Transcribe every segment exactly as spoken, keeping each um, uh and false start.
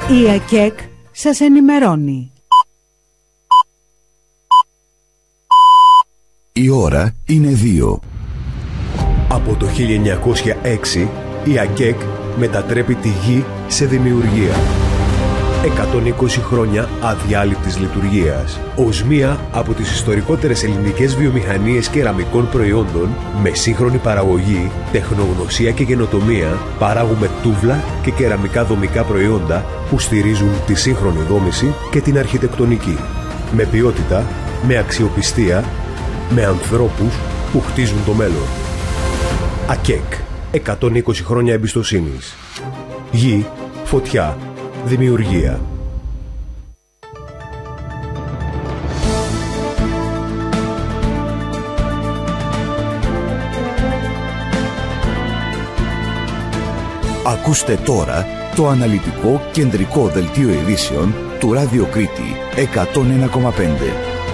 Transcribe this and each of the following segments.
Η ΑΚΕΚ σας ενημερώνει. Η ώρα είναι δύο. Από το χίλια εννιακόσια έξι η ΑΚΕΚ μετατρέπει τη γη σε δημιουργία. εκατόν είκοσι χρόνια αδιάλειπτης λειτουργίας. Ως μία από τις ιστορικότερες ελληνικές βιομηχανίες κεραμικών προϊόντων, με σύγχρονη παραγωγή, τεχνογνωσία και καινοτομία, παράγουμε τούβλα και κεραμικά δομικά προϊόντα που στηρίζουν τη σύγχρονη δόμηση και την αρχιτεκτονική. Με ποιότητα, με αξιοπιστία, με ανθρώπους που χτίζουν το μέλλον. ΑΚΕΚ. εκατόν είκοσι χρόνια εμπιστοσύνης. Γη, φωτιά, δημιουργία. Ακούστε τώρα το αναλυτικό κεντρικό δελτίο ειδήσεων του Ράδιο Κρήτη εκατόν ένα κόμμα πέντε.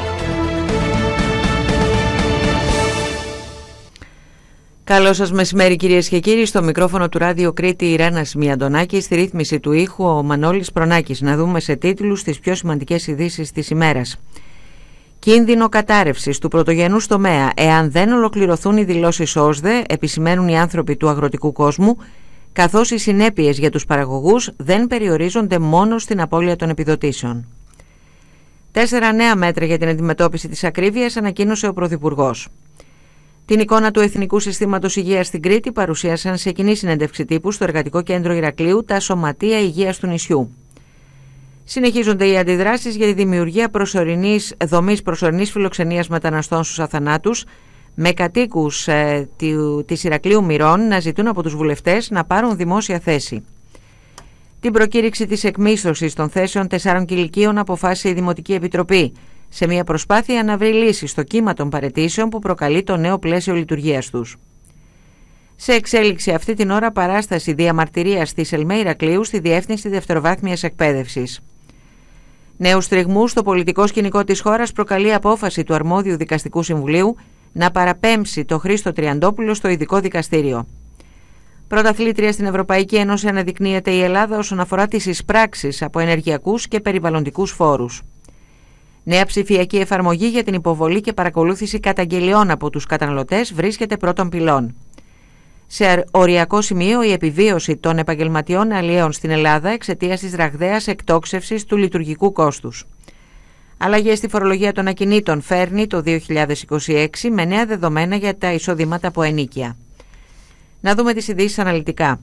Καλό σας μεσημέρι κυρίες και κύριοι, στο μικρόφωνο του Ράδιο Κρήτη η Ρένας Μιαντονάκη, στη ρύθμιση του ήχου ο Μανώλης Προνάκης. Να δούμε σε τίτλους τις πιο σημαντικές ειδήσεις της ημέρας. Κίνδυνο κατάρρευσης του πρωτογενούς τομέα εάν δεν ολοκληρωθούν οι δηλώσεις ΟΣΔΕ, επισημαίνουν οι άνθρωποι του αγροτικού κόσμου, καθώς οι συνέπειες για τους παραγωγούς δεν περιορίζονται μόνο στην απώλεια των επιδοτήσεων. Τέσσερα νέα μέτρα για την αντιμετώπιση της ακρίβειας ανακοίνωσε ο Πρωθυπουργός. Την εικόνα του Εθνικού Συστήματος Υγείας στην Κρήτη παρουσίασαν σε κοινή συνέντευξη τύπου στο Εργατικό Κέντρο Ηρακλείου τα Σωματεία Υγείας του νησιού. Συνεχίζονται οι αντιδράσεις για τη δημιουργία προσωρινής δομής προσωρινής φιλοξενίας μεταναστών στους αθανάτους, με κατοίκους ε, της Ηρακλείου Μυρών να ζητούν από τους βουλευτές να πάρουν δημόσια θέση. Την προκήρυξη της εκμίσθωσης των θέσεων τεσσάρων κηλικίων αποφάσισε η Δημοτική Επιτροπή, σε μια προσπάθεια να βρει λύση στο κύμα των παραιτήσεων που προκαλεί το νέο πλαίσιο λειτουργίας τους. Σε εξέλιξη αυτή την ώρα παράσταση διαμαρτυρίας της ΕΛΜΕ Ηρακλείου στη Διεύθυνση Δευτεροβάθμιας Εκπαίδευσης. Νέους τριγμούς στο πολιτικό σκηνικό της χώρας προκαλεί απόφαση του αρμόδιου δικαστικού συμβουλίου να παραπέμψει το Χρήστο Τριαντόπουλο στο ειδικό δικαστήριο. Πρωταθλήτρια στην Ευρωπαϊκή Ένωση αναδεικνύεται η Ελλάδα όσον αφορά τις εισπράξεις από ενεργειακούς και περιβαλλοντικούς φόρους. Νέα ψηφιακή εφαρμογή για την υποβολή και παρακολούθηση καταγγελιών από τους καταναλωτές βρίσκεται πρώτων πυλών. Σε οριακό σημείο η επιβίωση των επαγγελματιών αλλιέων στην Ελλάδα εξαιτίας της ραγδαίας εκτόξευσης του λειτουργικού κόστους. Αλλαγές στη φορολογία των ακινήτων φέρνει το δύο χιλιάδες είκοσι έξι με νέα δεδομένα για τα εισοδήματα από ενοίκια. Να δούμε τις ειδήσεις αναλυτικά.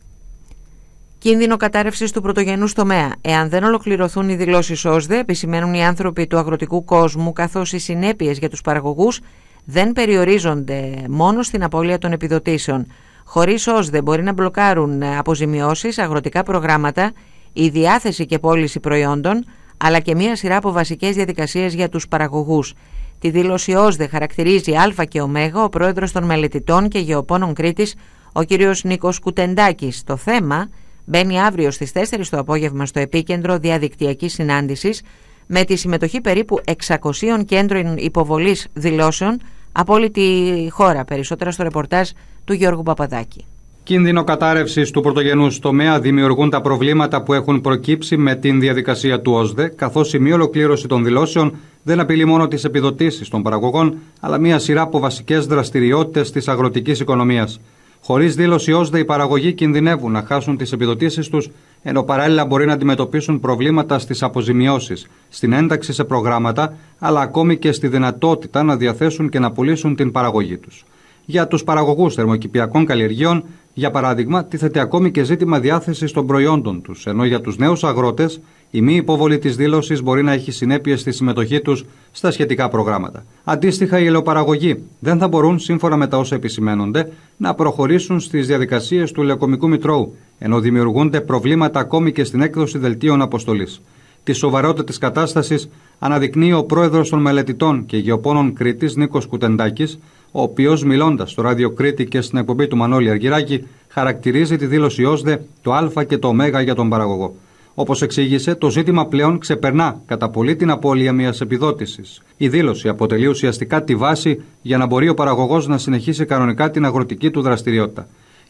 Κίνδυνο κατάρρευσης του πρωτογενούς τομέα εάν δεν ολοκληρωθούν οι δηλώσεις ΟΣΔΕ, επισημαίνουν οι άνθρωποι του αγροτικού κόσμου, καθώς οι συνέπειες για τους παραγωγούς δεν περιορίζονται μόνο στην απώλεια των επιδοτήσεων. Χωρίς ΟΣΔΕ μπορεί να μπλοκάρουν αποζημιώσεις, αγροτικά προγράμματα, η διάθεση και πώληση προϊόντων, αλλά και μία σειρά από βασικές διαδικασίες για τους παραγωγούς. Τη δήλωση ΟΣΔΕ χαρακτηρίζει Α και Ω ο πρόεδρος των μελετητών και γεωπόνων Κρήτης, ο κ. Νίκος Κουτεντάκης. Το θέμα μπαίνει αύριο στις τέσσερις το απόγευμα στο επίκεντρο διαδικτυακής συνάντησης, με τη συμμετοχή περίπου εξακοσίων κέντρων υποβολής δηλώσεων από όλη τη χώρα. Περισσότερα στο ρεπορτάζ του Γιώργου Παπαδάκη. Κίνδυνο κατάρρευσης του πρωτογενούς τομέα δημιουργούν τα προβλήματα που έχουν προκύψει με την διαδικασία του ΟΣΔΕ, καθώς η μη ολοκλήρωση των δηλώσεων δεν απειλεί μόνο τις επιδοτήσεις των παραγωγών, αλλά μια σειρά από βασικές δραστηριότητες της αγροτικής οικονομίας. Χωρίς δήλωση ΟΣΔΕ, οι παραγωγοί κινδυνεύουν να χάσουν τις επιδοτήσεις τους, ενώ παράλληλα μπορεί να αντιμετωπίσουν προβλήματα στις αποζημιώσεις, στην ένταξη σε προγράμματα, αλλά ακόμη και στη δυνατότητα να διαθέσουν και να πουλήσουν την παραγωγή τους. Για τους παραγωγούς θερμοκηπιακών καλλιεργειών, για παράδειγμα, τίθεται ακόμη και ζήτημα διάθεσης των προϊόντων τους, ενώ για τους νέους αγρότες η μη υποβολή της δήλωσης μπορεί να έχει συνέπειες στη συμμετοχή τους στα σχετικά προγράμματα. Αντίστοιχα, οι ελαιοπαραγωγοί δεν θα μπορούν, σύμφωνα με τα όσα επισημαίνονται, να προχωρήσουν στις διαδικασίες του Λεκομικού Μητρώου, ενώ δημιουργούνται προβλήματα ακόμη και στην έκδοση δελτίων αποστολής. Τη σοβαρότητα της κατάστασης αναδεικνύει ο πρόεδρος των μελετητών και γεωπόνων Κρήτης, Νίκος Κουτεντάκης, ο οποίος, μιλώντας στο Ράδιο Κρήτη και στην εκπομπή του Μανώλη Αργυράκη, χαρακτηρίζει τη δήλωση ΟΣΔΕ το Α και το Ω για τον παραγωγό. Όπως εξήγησε, το ζήτημα πλέον ξεπερνά κατά πολύ την απώλεια μιας επιδότησης. Η δήλωση αποτελεί ουσιαστικά τη βάση για να μπορεί ο παραγωγός να συνεχίσει κανονικά την αγροτική του δραστηριότητα.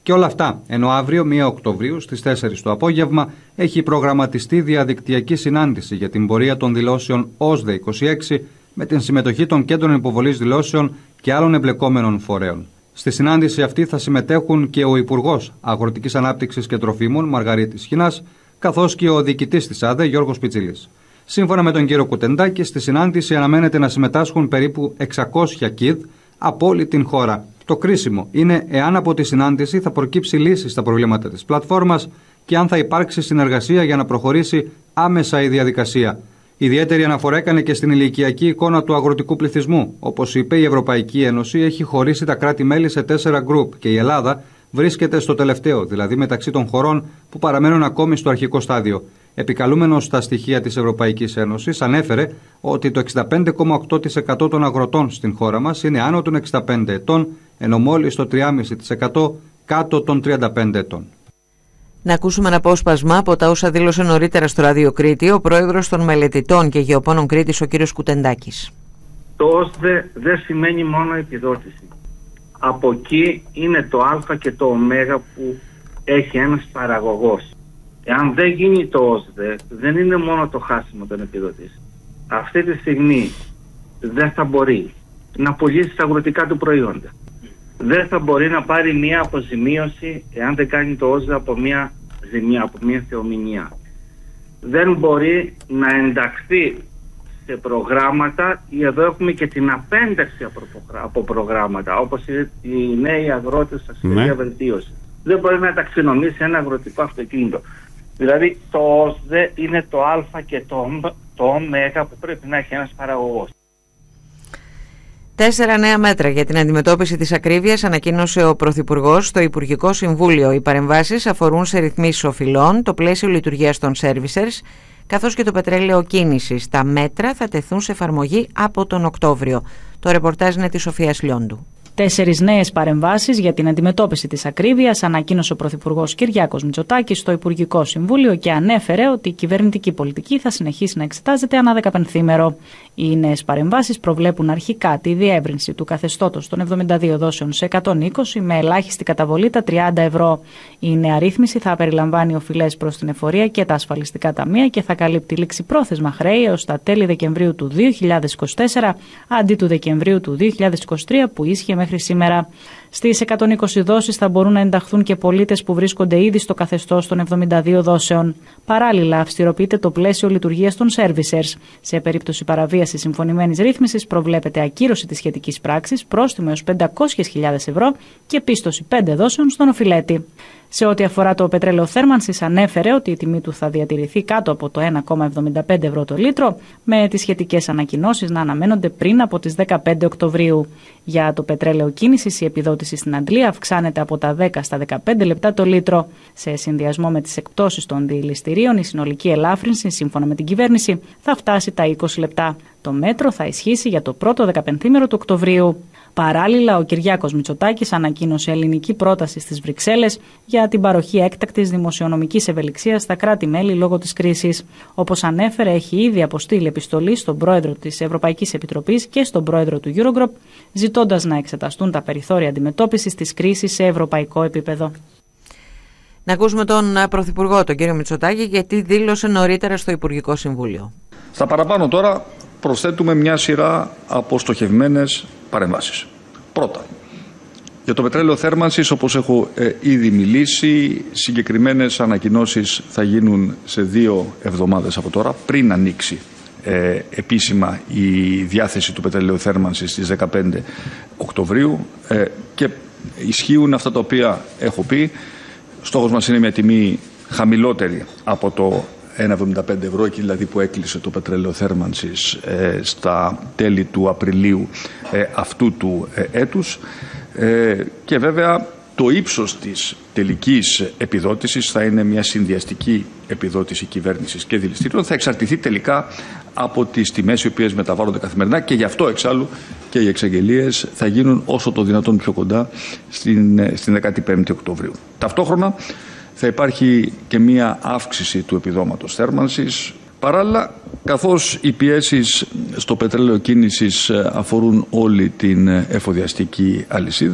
Και όλα αυτά, ενώ αύριο, πρώτη Οκτωβρίου, στις τέσσερις το απόγευμα, έχει προγραμματιστεί διαδικτυακή συνάντηση για την πορεία των δηλώσεων ΟΣΔΕ είκοσι έξι με την συμμετοχή των κέντρων υποβολής δηλώσεων και άλλων εμπλεκόμενων φορέων. Στη συνάντηση αυτή θα συμμετέχουν και ο Υπουργός Αγροτικής Ανάπτυξης και Τροφίμων, Μαργαρίτης Χινάς, καθώς και ο διοικητής της ΑΔΕ, Γιώργος Πιτσίλης. Σύμφωνα με τον κύριο Κουτεντάκη, στη συνάντηση αναμένεται να συμμετάσχουν περίπου εξακόσια κιδ από όλη την χώρα. Το κρίσιμο είναι εάν από τη συνάντηση θα προκύψει λύση στα προβλήματα της πλατφόρμας και αν θα υπάρξει συνεργασία για να προχωρήσει άμεσα η διαδικασία. Ιδιαίτερη αναφορά έκανε και στην ηλικιακή εικόνα του αγροτικού πληθυσμού. Όπως είπε, η Ευρωπαϊκή Ένωση έχει χωρίσει τα κράτη-μέλη σε τέσσερα γκρουπ και η Ελλάδα βρίσκεται στο τελευταίο, δηλαδή μεταξύ των χωρών που παραμένουν ακόμη στο αρχικό στάδιο. Επικαλούμενος στα στοιχεία της Ευρωπαϊκής Ένωσης, ανέφερε ότι το εξήντα πέντε κόμμα οκτώ τοις εκατό των αγροτών στην χώρα μας είναι άνω των εξήντα πέντε ετών, ενώ μόλις το τρία κόμμα πέντε τοις εκατό κάτω των τριάντα πέντε ετών. Να ακούσουμε ένα απόσπασμα από τα όσα δήλωσε νωρίτερα στο Ράδιο Κρήτη ο πρόεδρος των μελετητών και γεωπόνων Κρήτης, ο κύριος Κουτεντάκης. Το ΟΣΔΕ δεν σημαίνει μόνο επιδότηση. Από εκεί είναι το Α και το Ω που έχει ένας παραγωγός. Εάν δεν γίνει το ΟΣΔΕ, δεν είναι μόνο το χάσιμο των επιδοτήσεων. Αυτή τη στιγμή δεν θα μπορεί να πουλήσει τα αγροτικά του προϊόντα. Δεν θα μπορεί να πάρει μια αποζημίωση εάν δεν κάνει το ΟΣΔΕ από μια ζημιά, από μια θεομηνία. Δεν μπορεί να ενταχθεί σε προγράμματα, ή εδώ έχουμε και την απένταξη από προγράμματα, όπως οι νέοι αγρότες στα σχέδια ναι. βελτίωση. Δεν μπορεί να ταξινομήσει ένα αγροτικό αυτοκίνητο. Δηλαδή το ΟΣΔΕ είναι το Α και το, το Ω που πρέπει να έχει ένας παραγωγός. Τέσσερα νέα μέτρα για την αντιμετώπιση της ακρίβειας ανακοίνωσε ο Πρωθυπουργός στο Υπουργικό Συμβούλιο. Οι παρεμβάσεις αφορούν σε ρυθμίσεις οφειλών, το πλαίσιο λειτουργίας των servicers, καθώς και το πετρέλαιο κίνησης. Τα μέτρα θα τεθούν σε εφαρμογή από τον Οκτώβριο. Το ρεπορτάζ είναι της Σοφίας Λιόντου. Τέσσερις νέες παρεμβάσεις για την αντιμετώπιση της ακρίβειας ανακοίνωσε ο Πρωθυπουργός Κυριάκος Μητσοτάκης στο Υπουργικό Συμβούλιο και ανέφερε ότι η κυβερνητική πολιτική θα συνεχίσει να εξετάζεται ανά δεκαπενθήμερο. Οι νέες παρεμβάσεις προβλέπουν αρχικά τη διεύρυνση του καθεστώτος των εβδομήντα δύο δόσεων σε εκατόν είκοσι με ελάχιστη καταβολή τα τριάντα ευρώ. Η νέα ρύθμιση θα περιλαμβάνει οφειλές προς την εφορία και τα ασφαλιστικά ταμεία και θα καλύπτει ληξιπρόθεσμα χρέη έως τα τέλη Δεκεμβρίου του δύο χιλιάδες είκοσι τέσσερα αντί του Δεκεμβρίου του δύο χιλιάδες είκοσι τρία που ίσχυε μέχρι σήμερα. Στις εκατόν είκοσι δόσεις θα μπορούν να ενταχθούν και πολίτες που βρίσκονται ήδη στο καθεστώς των εβδομήντα δύο δόσεων. Παράλληλα, αυστηροποιείται το πλαίσιο λειτουργίας των servicers. Σε περίπτωση παραβίασης συμφωνημένης ρύθμισης, προβλέπεται ακύρωση της σχετικής πράξης, πρόστιμο έως πεντακόσιες χιλιάδες ευρώ και πίστοση πέντε δόσεων στον οφειλέτη. Σε ό,τι αφορά το πετρέλαιο θέρμανσης, ανέφερε ότι η τιμή του θα διατηρηθεί κάτω από το ένα κόμμα εβδομήντα πέντε ευρώ το λίτρο, με τις σχετικές ανακοινώσεις να αναμένονται πριν από τις δεκαπέντε Οκτωβρίου. Για το πετρέλαιο κίνησης, η επιδότηση στην Αντλία αυξάνεται από τα δέκα στα δεκαπέντε λεπτά το λίτρο. Σε συνδυασμό με τις εκπτώσεις των διηληστηρίων, η συνολική ελάφρυνση, σύμφωνα με την κυβέρνηση, θα φτάσει τα είκοσι λεπτά. Το μέτρο θα ισχύσει για το πρώτο δεκαπενθήμερο του Οκτωβρίου. Παράλληλα, ο Κυριάκος Μητσοτάκης ανακοίνωσε ελληνική πρόταση στις Βρυξέλλες για την παροχή έκτακτης δημοσιονομικής ευελιξίας στα κράτη-μέλη λόγω της κρίσης. Όπως ανέφερε, έχει ήδη αποστείλει επιστολή στον πρόεδρο της Ευρωπαϊκής Επιτροπής και στον πρόεδρο του Eurogroup, ζητώντας να εξεταστούν τα περιθώρια αντιμετώπισης της κρίσης σε ευρωπαϊκό επίπεδο. Να ακούσουμε τον Πρωθυπουργό, τον κύριο Μητσοτάκη, γιατί δήλωσε νωρίτερα στο Υπουργικό Συμβούλιο. Στα παραπάνω τώρα προσθέτουμε μια σειρά από στοχευμένες παρεμβάσεις. Πρώτα, για το πετρέλαιο θέρμανσης, όπως έχω ε, ήδη μιλήσει, συγκεκριμένες ανακοινώσεις θα γίνουν σε δύο εβδομάδες από τώρα, πριν ανοίξει ε, επίσημα η διάθεση του πετρελαίου θέρμανσης στις δεκαπέντε Οκτωβρίου ε, και ισχύουν αυτά τα οποία έχω πει. Στόχος μας είναι μια τιμή χαμηλότερη από το ένα κόμμα εβδομήντα πέντε ευρώ, εκεί δηλαδή που έκλεισε το πετρέλαιο θέρμανσης ε, στα τέλη του Απριλίου ε, αυτού του ε, έτους ε, και βέβαια το ύψος της τελικής επιδότησης θα είναι μια συνδυαστική επιδότηση κυβέρνησης και δηληστήριων, θα εξαρτηθεί τελικά από τις τιμές οι οποίες μεταβάλλονται καθημερινά και γι' αυτό εξάλλου και οι εξαγγελίες θα γίνουν όσο το δυνατόν πιο κοντά στην, στην δεκαπέντε Οκτωβρίου. Ταυτόχρονα θα υπάρχει και μία αύξηση του επιδόματος θέρμανσης. Παράλληλα, καθώς οι πιέσεις στο πετρέλαιο κίνησης αφορούν όλη την εφοδιαστική αλυσίδα,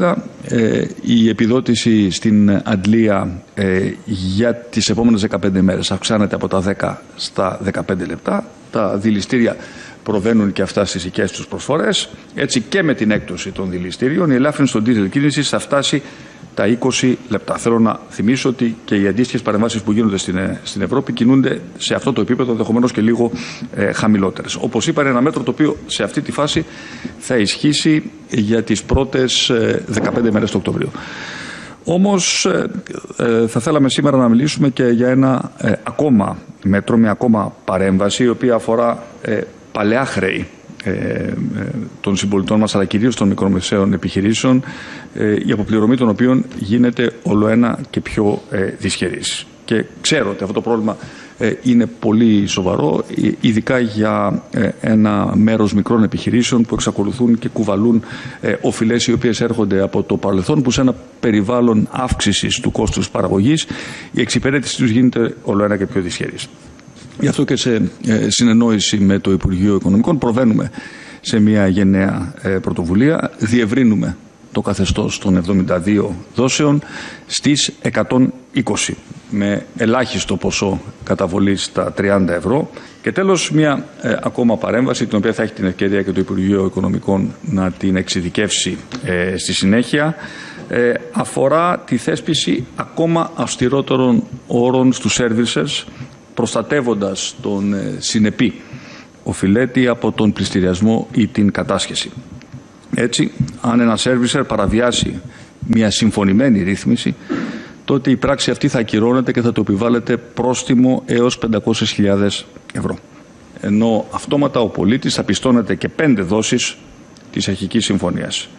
ε, η επιδότηση στην Αντλία ε, για τις επόμενες δεκαπέντε μέρες αυξάνεται από τα δέκα στα δεκαπέντε λεπτά. Τα δηληστήρια προβαίνουν και αυτά στις δικές τους προσφορές. Έτσι και με την έκπτωση των δηληστήριων η ελάφρυνση των ντίζελ κίνησης θα φτάσει τα είκοσι λεπτά. Θέλω να θυμίσω ότι και οι αντίστοιχες παρεμβάσεις που γίνονται στην, στην Ευρώπη κινούνται σε αυτό το επίπεδο, ενδεχομένως και λίγο ε, χαμηλότερες. Όπως είπα, είναι ένα μέτρο το οποίο σε αυτή τη φάση θα ισχύσει για τις πρώτες ε, δεκαπέντε μέρες του Οκτωβρίου. Όμως ε, ε, θα θέλαμε σήμερα να μιλήσουμε και για ένα ε, ακόμα μέτρο, μια ακόμα παρέμβαση, η οποία αφορά ε, παλαιά χρέη ε, ε, των συμπολιτών μας, αλλά κυρίως των μικρομεσαίων επιχειρήσεων, ε, η αποπληρωμή των οποίων γίνεται ολοένα και πιο ε, δυσχερής. Και ξέρω ότι αυτό το πρόβλημα ε, είναι πολύ σοβαρό, ειδικά για ε, ένα μέρος μικρών επιχειρήσεων που εξακολουθούν και κουβαλούν ε, οφειλές οι οποίες έρχονται από το παρελθόν, που σε ένα περιβάλλον αύξησης του κόστους παραγωγής η εξυπηρέτηση τους γίνεται ολοένα και πιο δυσχερής. Γι' αυτό και σε ε, συνεννόηση με το Υπουργείο Οικονομικών προβαίνουμε σε μια γενναία ε, πρωτοβουλία, διευρύνουμε το καθεστώς των εβδομήντα δύο δόσεων στις εκατόν είκοσι με ελάχιστο ποσό καταβολής στα τριάντα ευρώ. Και τέλος, μια ε, ακόμα παρέμβαση, την οποία θα έχει την ευκαιρία και το Υπουργείο Οικονομικών να την εξειδικεύσει ε, στη συνέχεια, ε, αφορά τη θέσπιση ακόμα αυστηρότερων όρων στους servicers, προστατεύοντας τον ε, συνεπή οφειλέτη από τον πληστηριασμό ή την κατάσχεση. Έτσι, αν ένα servicer παραβιάσει μια συμφωνημένη ρύθμιση, τότε η πράξη αυτή θα ακυρώνεται και θα του επιβάλλεται πρόστιμο έως πεντακόσιες χιλιάδες ευρώ. Ενώ αυτόματα ο πολίτης θα πιστώνεται και πέντε δόσεις της αρχικής συμφωνίας.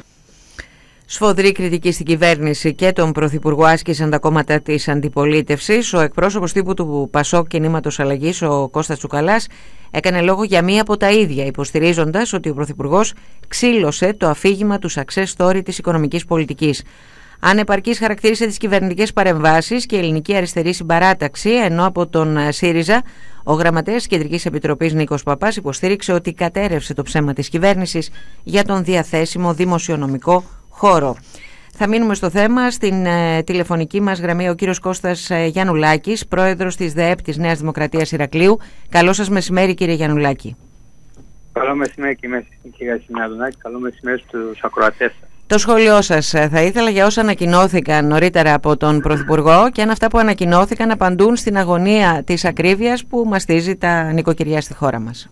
Σφοδρή κριτική στην κυβέρνηση και τον Πρωθυπουργό άσκησαν τα κόμματα της αντιπολίτευσης. Ο εκπρόσωπος τύπου του Πασόκ Κινήματος Αλλαγής, ο Κώστας Τσουκαλάς, έκανε λόγο για μία από τα ίδια, υποστηρίζοντας ότι ο Πρωθυπουργός ξύλωσε το αφήγημα του success story της οικονομικής πολιτικής. Ανεπαρκής χαρακτήρισε τις κυβερνητικές παρεμβάσεις και η ελληνική αριστερή συμπαράταξη, ενώ από τον ΣΥΡΙΖΑ ο γραμματέας της Κεντρικής Επιτροπής Νίκος Παπάς υποστήριξε ότι κατέρευσε το ψέμα της κυβέρνησης για τον διαθέσιμο δημοσιονομικό χώρο. Θα μείνουμε στο θέμα. Στην ε, τηλεφωνική μας γραμμή ο κύριος Κώστας ε, Γιαννουλάκης, πρόεδρος της ΔΕΕΠ της Νέας Δημοκρατίας Ηρακλείου. Καλό σας μεσημέρι, κύριε Γιαννουλάκη. Καλό μεσημέρι και μέσα στην κυρία Σιμεαδονάκη. Καλό μεσημέρι στους ακροατές σας. Το σχόλιο σας θα ήθελα για όσα ανακοινώθηκαν νωρίτερα από τον Πρωθυπουργό και αν αυτά που ανακοινώθηκαν απαντούν στην αγωνία της ακρίβειας που μαστίζει τα νοικοκυριά στη χώρα μας.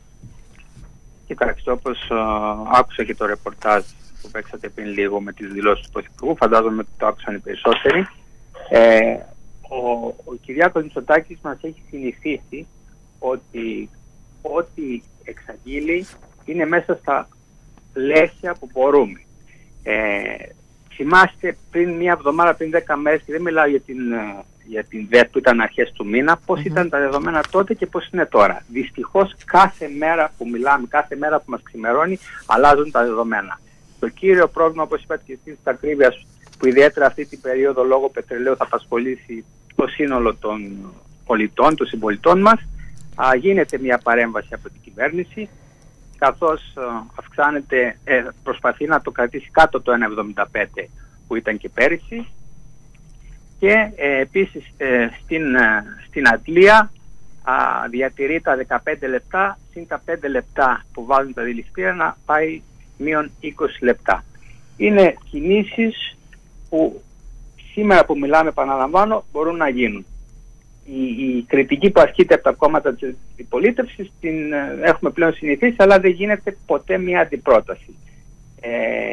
Κοιτάξτε, όπως uh, άκουσα και το ρεπορτάζ που παίξατε πριν λίγο με τις δηλώσεις του Πρωθυπουργού, φαντάζομαι ότι το άκουσαν οι περισσότεροι. Ε, ο, ο Κυριάκος Μητσοτάκης μας έχει συνηθίσει ότι ό,τι εξαγγείλει είναι μέσα στα πλαίσια που μπορούμε. Ε, θυμάστε πριν μία εβδομάδα, πριν δέκα μέρες, και δεν μιλάω για την, για την ΔΕΠ που ήταν αρχές του μήνα, πώς mm-hmm. ήταν τα δεδομένα τότε και πώς είναι τώρα. Δυστυχώς κάθε μέρα που μιλάμε, κάθε μέρα που μας ξημερώνει, αλλάζουν τα δεδομένα. Το κύριο πρόβλημα, όπως είπατε και εσείς, της ακρίβειας, που ιδιαίτερα αυτή την περίοδο λόγω πετρελαίου θα απασχολήσει το σύνολο των πολιτών, των συμπολιτών μας, α, γίνεται μια παρέμβαση από την κυβέρνηση, καθώς αυξάνεται, ε, προσπαθεί να το κρατήσει κάτω το ένα κόμμα εβδομήντα πέντε που ήταν και πέρυσι, και ε, επίσης ε, στην, ε, στην Αντλία α, διατηρεί τα δεκαπέντε λεπτά συν τα πέντε λεπτά που βάζουν τα δηληστήρια να πάει μείον είκοσι λεπτά. Είναι κινήσεις που σήμερα που μιλάμε, επαναλαμβάνω, μπορούν να γίνουν. Η, η κριτική που ασκείται από τα κόμματα της αντιπολίτευσης την ε, έχουμε πλέον συνηθίσει, αλλά δεν γίνεται ποτέ μια αντιπρόταση. Ε,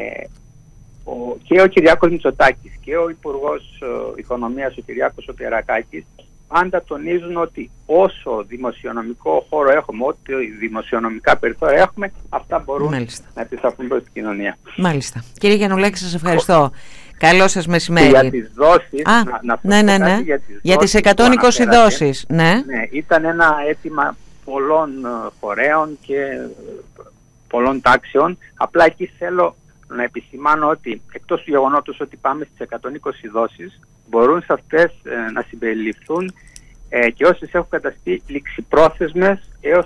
ο, και ο Κυριάκος Μητσοτάκης και ο Υπουργός ε, Οικονομίας, ο Κυριάκος ο Πιερακάκης, πάντα τονίζουν ότι όσο δημοσιονομικό χώρο έχουμε, ό,τι δημοσιονομικά περιθώρια έχουμε, αυτά μπορούν Μάλιστα. να επιστραφούν προς την κοινωνία. Μάλιστα. Κύριε Γιαννουλάκη, σας ευχαριστώ. Ο... Καλό σας μεσημέρι. Και για τις δόσεις, Α, να, να ναι, ναι, ναι. για τις, για τις εκατόν είκοσι δόσεις. Ναι. Ναι, ήταν ένα αίτημα πολλών φορέων και πολλών τάξεων. Απλά εκεί θέλω να επισημάνω ότι εκτός του γεγονότος ότι πάμε στις εκατόν είκοσι δόσεις, μπορούν σε αυτές ε, να συμπεριληφθούν ε, και όσες έχουν καταστεί ληξιπρόθεσμες έως το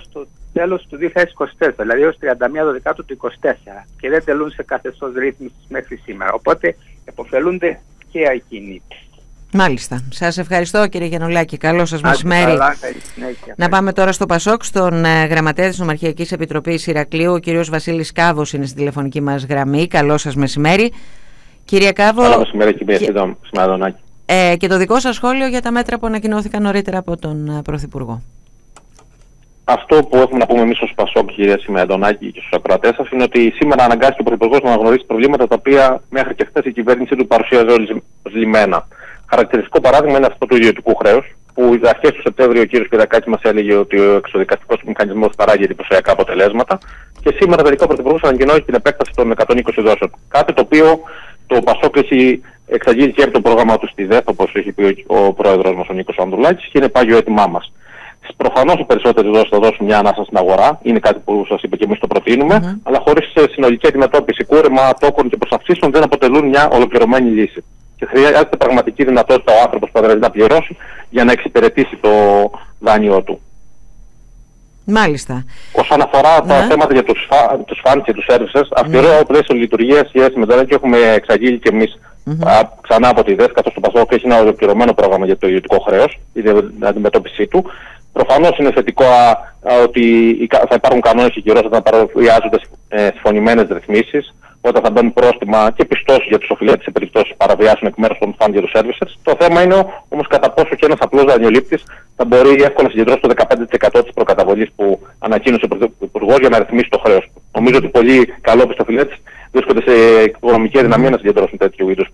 τέλος του δύο χιλιάδες είκοσι τέσσερα, δηλαδή ως τριάντα μία Δεκάτου του είκοσι τέσσερα, και δεν τελούν σε καθεστώς ρύθμισης μέχρι σήμερα. Οπότε επωφελούνται και εκείνοι. Μάλιστα. Σας ευχαριστώ, κύριε Γιαννουλάκη. Καλό σας μεσημέρι. Καλά, ναι, να πάμε τώρα στο Πασόκ, στον ε, γραμματέα της Νομαρχιακής Επιτροπής Ηρακλείου, ο κύριος Βασίλης Κάβος είναι στη τηλεφωνική μας γραμμή. Καλό σας μεσημέρι. Κύριε Κάβο. Καλό μεσημέρι, κύριε Σιμεαδονάκη. Ε, και το δικό σας σχόλιο για τα μέτρα που ανακοινώθηκαν νωρίτερα από τον ε, Πρωθυπουργό. Αυτό που έχουμε να πούμε εμείς ως Πασόκ, κυρία Σιμεαδονάκη, και στους ακροατές σας, είναι ότι σήμερα αναγκάστηκε ο Πρωθυπουργός να αναγνωρίσει προβλήματα τα οποία μέχρι και χθες η κυβέρνηση του παρουσίαζε ως λυμμένα. Χαρακτηριστικό παράδειγμα είναι αυτό του ιδιωτικού χρέους, που αρχές του Σεπτέμβριου ο κ. Κυριακάκης μας έλεγε ότι ο εξωδικαστικός μηχανισμός παράγει εντυπωσιακά αποτελέσματα, και σήμερα τελικά ο Πρωθυπουργός ανακοινώσει την επέκταση των εκατόν είκοσι δόσεων. Κάτι το οποίο το Πασόκ έχει εξαγγείλει και από το πρόγραμμα του στη ΔΕΘ, όπως έχει πει ο πρόεδρος μας ο Νίκος Ανδρουλάκης, και είναι πάγιο έτοιμά μας. Προφανώς οι περισσότεροι δόσεις θα δώσουν μια ανάσα στην αγορά, είναι κάτι που σας είπα και εμείς το προτείνουμε, mm-hmm. αλλά χωρίς συνολική αντιμετώπιση κούρεμα τόκων και προσαυξήσεων δεν αποτελούν μια ολοκληρωμένη λύση. Και χρειάζεται πραγματική δυνατότητα ο άνθρωπος που θα να πληρώσει για να εξυπηρετήσει το δάνειό του. Μάλιστα. Όσον αφορά τα ναι. θέματα για τους, φα... τους φαντς και τους services, αυστηρό ναι. πλαίσιο λειτουργίας η ΕΣΥ και έχουμε εξαγγείλει και εμείς mm-hmm. α, ξανά από τη ΔΕΣ, καθώς το Πασόκ έχει ένα ολοκληρωμένο πρόγραμμα για το ιδιωτικό χρέος, για την αντιμετώπιση του. Προφανώς είναι θετικό α, α, ότι θα υπάρχουν κανόνες και κυρώσεις όταν παραβιάζονται ε, συμφωνημένες ρυθμίσεις, όταν θα μπαίνουν πρόστιμα και πιστώσεις για τους οφειλέτες σε περιπτώσεις παραβιάσεων εκ μέρους των φαντ για τους services. Το θέμα είναι όμως κατά πόσο και ένας απλός δανειολήπτης θα μπορεί εύκολα να συγκεντρώσει το δεκαπέντε τοις εκατό της προκαταβολής που ανακοίνωσε ο Υπουργός για να ρυθμίσει το χρέος του. Νομίζω ότι πολλοί καλόπιστοι οφειλέτες βρίσκονται σε οικονομική αδυναμία να συγκεντρώσουν τέτοιου είδους